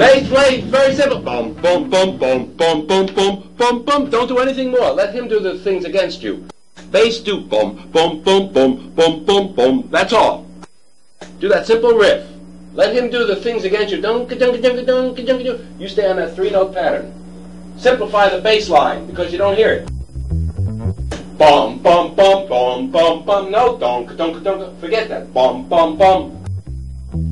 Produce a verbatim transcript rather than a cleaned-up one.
Bass play, very simple. Bum, bum, bum, bum, bum, bum, bum, bum, bum. Don't do anything more. Let him do the things against you. Bass do bum, bum, bum, bum, bum, bum, bum. That's all. Do that simple riff. Let him do the things against you. Dunk, dunk, dunk, dunk, dunk, dunk. You stay on that three-note pattern. Simplify the bass line because you don't hear it. Bum, bum, bum, bum, bum, bum. No, dunk, dunk, dunk. Forget that. Bum, bum, bum.